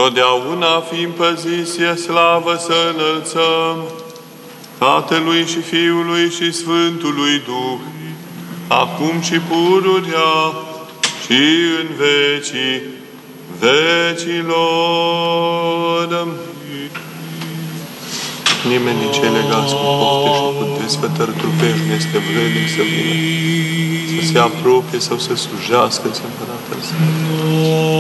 totdeauna fiind păziți, slavă să înălțăm Tatălui și Fiului și Sfântului Duh, acum și pururea și în vecii vecilor. Nimeni din cei legați cu pofte și cu desfătări trupești nu este vrednic să vină, să se apropie sau să slujească în împăratele sale.